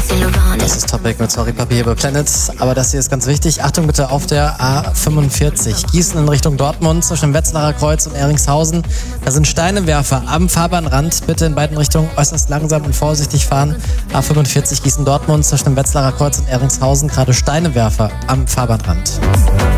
Das ist Topic mit Sorry Papi hier bei Planet. Aber das hier ist ganz wichtig. Achtung bitte auf der A45. Gießen in Richtung Dortmund zwischen dem Wetzlarer Kreuz und Ehringshausen. Da sind Steinewerfer am Fahrbahnrand. Bitte in beiden Richtungen äußerst langsam und vorsichtig fahren. A45 Gießen Dortmund zwischen dem Wetzlarer Kreuz und Ehringshausen. Gerade Steinewerfer am Fahrbahnrand.